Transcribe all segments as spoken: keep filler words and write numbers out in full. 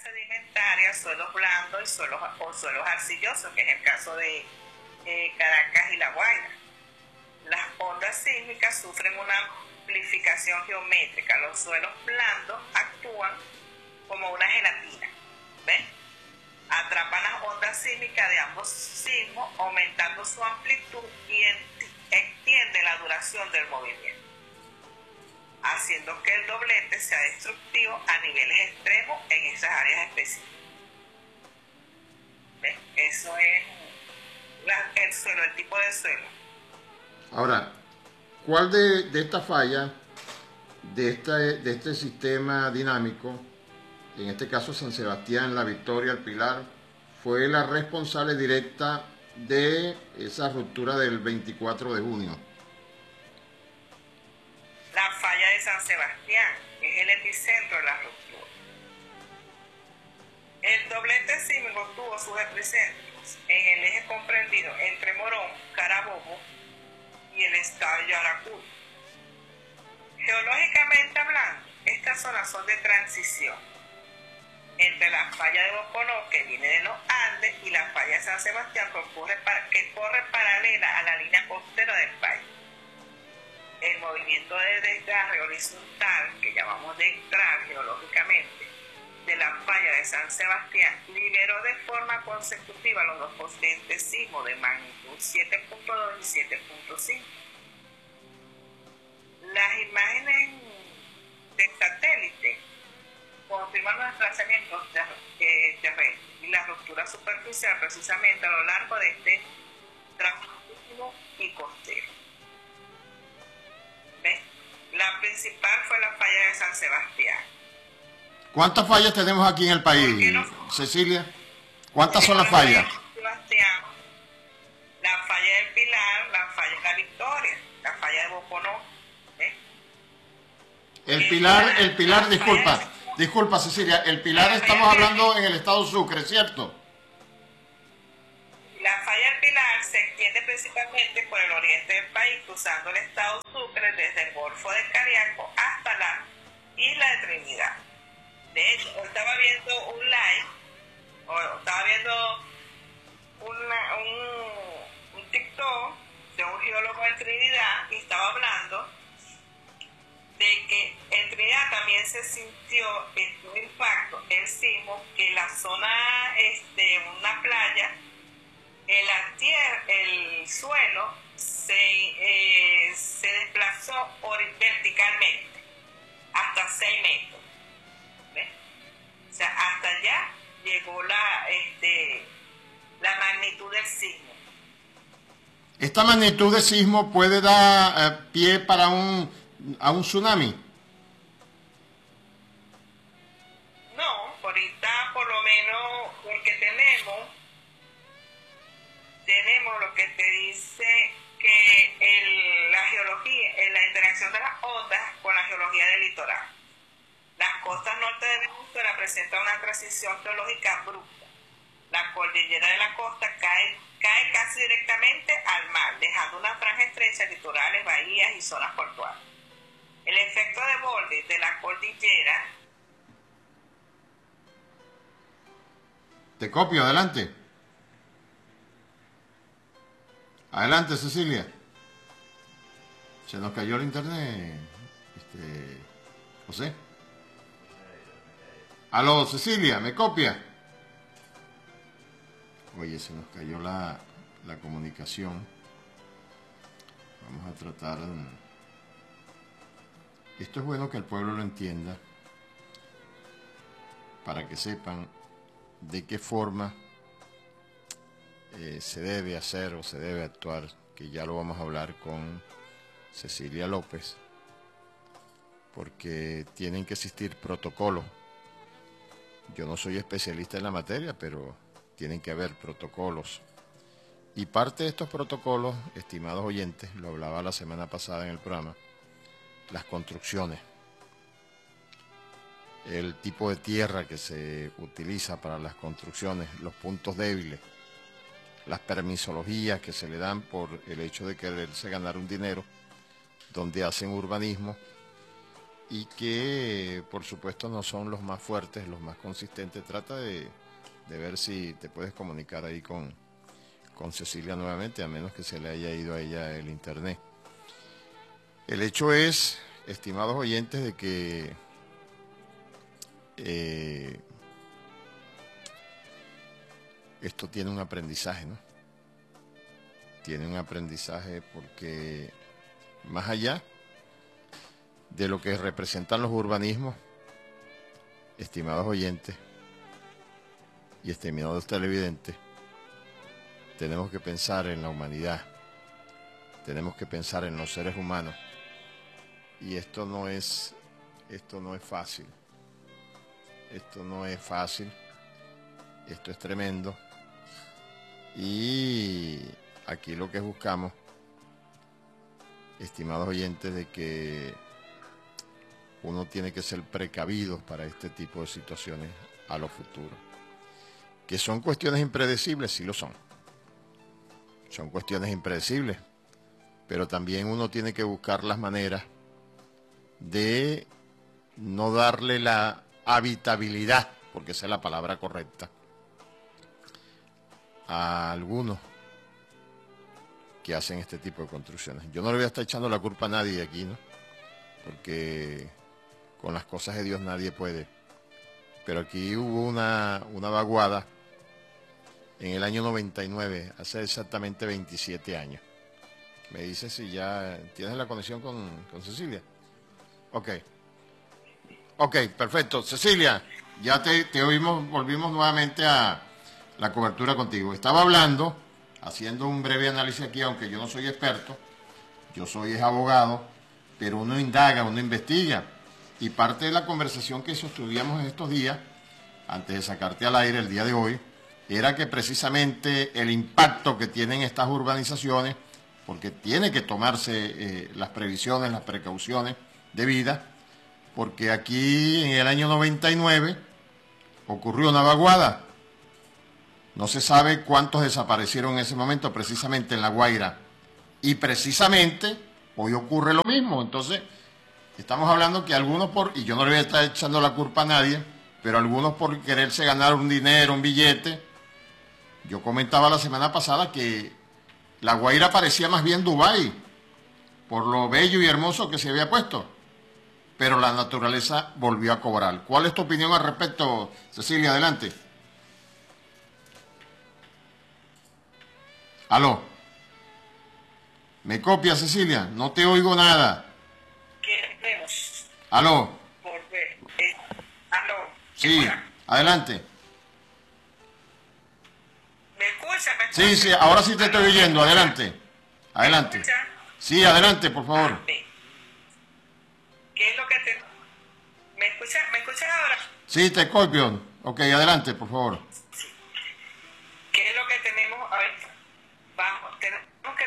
sedimentaria, suelos blandos y suelos, o suelos arcillosos, que es el caso de eh, Caracas y La Guaira. Las ondas sísmicas sufren una amplificación geométrica. Los suelos blandos actúan como una gelatina, ¿ves? Atrapan las ondas sísmicas de ambos sismos, aumentando su amplitud y extiende la duración del movimiento, haciendo que el doblete sea destructivo a niveles extremos en esas áreas específicas. ¿Ves? Eso es la, el suelo, el tipo de suelo. Ahora, ¿cuál de, de estas fallas, de, esta, de este sistema dinámico, en este caso San Sebastián, La Victoria, El Pilar, fue la responsable directa de esa ruptura del veinticuatro de junio? La falla de San Sebastián es el epicentro de la ruptura. El doblete sísmico tuvo sus epicentros en el eje comprendido entre Morón, Carabobo y el estado Yaracuy. Geológicamente hablando, estas zonas son de transición entre la falla de Boconó, que viene de los Andes, y la falla de San Sebastián, que corre, que corre paralela a la línea costera del país. El movimiento de desgarre horizontal, que llamamos de entrar geológicamente, de la falla de San Sebastián, liberó de forma consecutiva los dos potentes sismos de magnitud siete punto dos y siete punto cinco. Las imágenes de satélite confirman los desplazamientos eh, terrestres y la ruptura superficial precisamente a lo largo de este tramo marítimo y costero. ¿Ves? La principal fue la falla de San Sebastián. ¿Cuántas fallas tenemos aquí en el país, no? Cecilia? ¿Cuántas son las fallas? Sebastián, la falla del Pilar, la falla de La Victoria, la falla de Boconó. ¿eh? El Pilar, el Pilar, disculpa, disculpa Cecilia, el Pilar estamos hablando en el estado Sucre, ¿cierto? La falla del Pilar se extiende principalmente por el oriente del país, cruzando el estado Sucre desde el Golfo de Cariaco hasta la isla de Trinidad. De hecho, estaba viendo un live, o estaba viendo una, un, un TikTok de un geólogo de Trinidad y estaba hablando de que en Trinidad también se sintió un impacto, el sismo, que la zona, este, una playa, el, tierra, el suelo se, eh, se desplazó verticalmente hasta seis metros. ¿Ves? O sea, hasta allá llegó la, este, la magnitud del sismo. ¿Esta magnitud de sismo puede dar eh, pie para un a un tsunami? No, ahorita por lo menos porque tenemos tenemos lo que te dice que el, la geología, la interacción de las ondas con la geología del litoral. Las costas norte de Venezuela presentan una transición geológica abrupta. La cordillera de la costa cae, cae casi directamente al mar, dejando una franja estrecha, litorales, bahías y zonas portuarias. El efecto de borde de la cordillera... Te copio, adelante. Adelante, Cecilia. Se nos cayó el internet, este, José. Aló, Cecilia, ¿me copia? Oye, se nos cayó la, la comunicación. Vamos a tratar... Esto es bueno que el pueblo lo entienda, para que sepan de qué forma eh, se debe hacer o se debe actuar, que ya lo vamos a hablar con Cecilia López, porque tienen que existir protocolos. Yo no soy especialista en la materia, pero tienen que haber protocolos. Y parte de estos protocolos, estimados oyentes, lo hablaba la semana pasada en el programa, las construcciones, el tipo de tierra que se utiliza para las construcciones, los puntos débiles, las permisologías que se le dan por el hecho de quererse ganar un dinero, donde hacen urbanismo y que por supuesto no son los más fuertes, los más consistentes. Trata de, de ver si te puedes comunicar ahí con, con Cecilia nuevamente, a menos que se le haya ido a ella el internet. El hecho es, estimados oyentes, de que eh, esto tiene un aprendizaje, ¿no? Tiene un aprendizaje porque más allá de lo que representan los urbanismos, estimados oyentes y estimados televidentes, tenemos que pensar en la humanidad, tenemos que pensar en los seres humanos, y esto no es, esto no es fácil, esto no es fácil, esto es tremendo, y aquí lo que buscamos, estimados oyentes, de que uno tiene que ser precavido para este tipo de situaciones a lo futuro. Que son cuestiones impredecibles, sí lo son. Son cuestiones impredecibles, pero también uno tiene que buscar las maneras de no darle la habitabilidad, porque esa es la palabra correcta, a algunos que hacen este tipo de construcciones. Yo no le voy a estar echando la culpa a nadie aquí, ¿no? Porque con las cosas de Dios nadie puede. Pero aquí hubo una, una vaguada en el año noventa y nueve, hace exactamente veintisiete años. Me dice si ya tienes la conexión con, con Cecilia. Ok. Ok, perfecto. Cecilia, ya te, te oímos, volvimos nuevamente a la cobertura contigo. Estaba hablando, haciendo un breve análisis aquí, aunque yo no soy experto, yo soy abogado, pero uno indaga, uno investiga. Y parte de la conversación que sostuvimos en estos días, antes de sacarte al aire el día de hoy, era que precisamente el impacto que tienen estas urbanizaciones, porque tiene que tomarse eh, las previsiones, las precauciones debidas, porque aquí en el año noventa y nueve ocurrió una vaguada. No se sabe cuántos desaparecieron en ese momento, precisamente en La Guaira. Y precisamente hoy ocurre lo mismo. Entonces, estamos hablando que algunos por, y yo no le voy a estar echando la culpa a nadie, pero algunos por quererse ganar un dinero, un billete. Yo comentaba la semana pasada que La Guaira parecía más bien Dubái, por lo bello y hermoso que se había puesto. Pero la naturaleza volvió a cobrar. ¿Cuál es tu opinión al respecto, Cecilia? Adelante. Aló. ¿Me copia, Cecilia? No te oigo nada. ¿Qué hacemos? Aló. Por ver. Eh, aló. Sí, adelante. ¿Me escucha? ¿Me escucha? Sí, sí, ahora sí te estoy oyendo. Adelante. Adelante. ¿Me escucha? Sí, adelante, por favor. ¿Qué es lo que te... ¿Me escucha? ¿Me escuchas ahora? Sí, te copio. Ok, adelante, por favor. ¿Qué es lo que tenemos? A ver, vamos, tenemos que...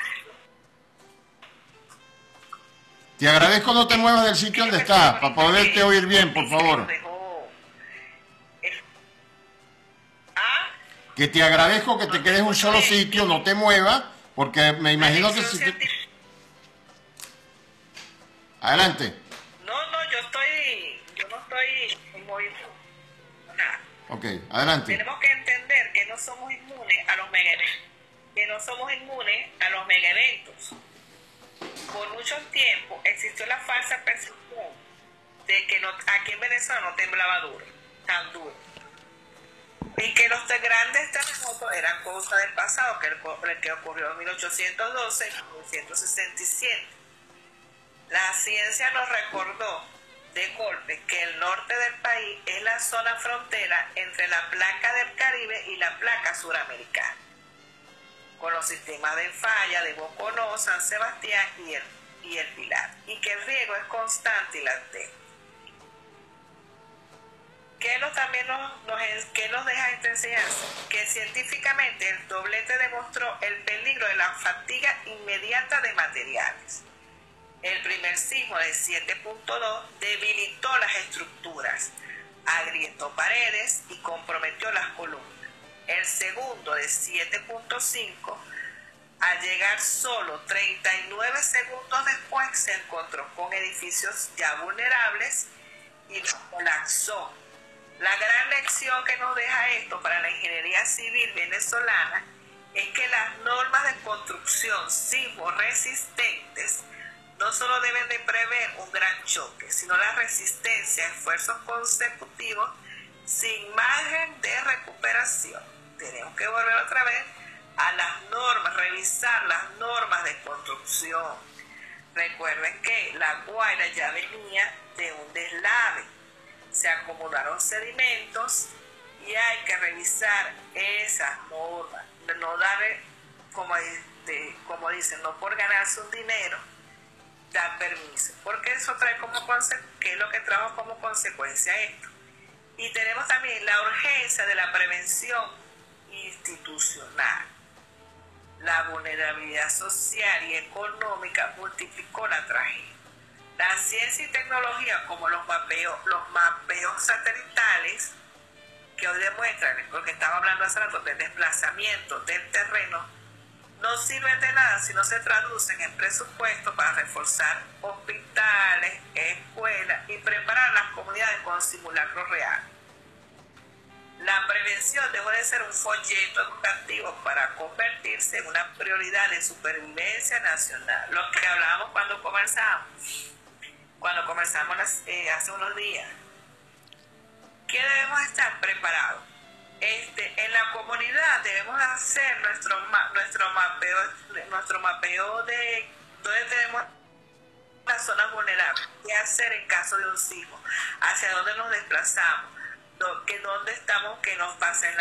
Te agradezco no te muevas del sitio donde estás, para poderte oír bien, por favor. ¿Ah? Que te agradezco que te quedes en un solo sitio, no te muevas, porque me imagino que si te... Adelante. No, no, yo estoy, yo no estoy en movimiento. Ok, adelante. Tenemos que entender que no somos inmunes a los megaeventos, que no somos inmunes a los megaeventos. Por mucho tiempo existió la falsa percepción de que no, aquí en Venezuela no temblaba duro, tan duro, y que los grandes terremotos eran cosa del pasado, que el, el que ocurrió en mil ochocientos doce y mil novecientos sesenta y siete. La ciencia nos recordó de golpe que el norte del país es la zona frontera entre la placa del Caribe y la placa suramericana, con los sistemas de falla de Boconó, San Sebastián y el, y el Pilar, y que el riego es constante y latente. ¿Qué nos, también nos, nos, ¿Qué nos deja esta enseñanza? Que científicamente el doblete demostró el peligro de la fatiga inmediata de materiales. El primer sismo de siete punto dos debilitó las estructuras, agrietó paredes y comprometió las columnas. El segundo de siete punto cinco Al llegar solo treinta y nueve segundos después se encontró con edificios ya vulnerables y los colapsó. La gran lección que nos deja esto para la ingeniería civil venezolana es que las normas de construcción sismo resistentes no solo deben de prever un gran choque, sino la resistencia a esfuerzos consecutivos sin margen de recuperación. Tenemos que volver otra vez a las normas, revisar las normas de construcción. Recuerden que la Guaira ya venía de un deslave, se acumularon sedimentos y hay que revisar esas normas, no darle, como, de, como dicen, no por ganarse un dinero, dar permiso, porque eso trae como consecuencia, ¿qué es lo que trajo como consecuencia esto? Y tenemos también la urgencia de la prevención institucional. La vulnerabilidad social y económica multiplicó la tragedia. La ciencia y tecnología, como los mapeos, los mapeos satelitales, que hoy demuestran, porque estaba hablando hace rato, de desplazamiento del terreno, no sirven de nada si no se traducen en presupuestos para reforzar hospitales, escuelas y preparar las comunidades con simulacros reales. La prevención dejó de ser un folleto educativo para convertirse en una prioridad de supervivencia nacional. Lo que hablábamos cuando comenzamos, cuando comenzamos las, eh, hace unos días. ¿Qué debemos estar preparados? Este, en la comunidad debemos hacer nuestro, nuestro mapeo, nuestro mapeo de dónde tenemos las zonas vulnerables, qué hacer en caso de un sismo, hacia dónde nos desplazamos, que dónde estamos, que nos pasen